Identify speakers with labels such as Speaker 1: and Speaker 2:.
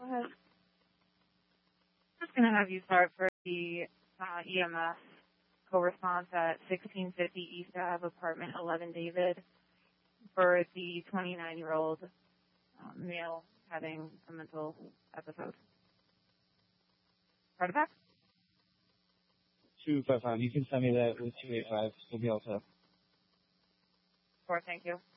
Speaker 1: Go ahead. Just going to have you start for the EMS co-response at 1650 East Ave, apartment 11 David, for the 29-year-old male having a mental episode. Right back?
Speaker 2: 255. You can send me that with 285. We'll be all set.
Speaker 1: Sure, thank you.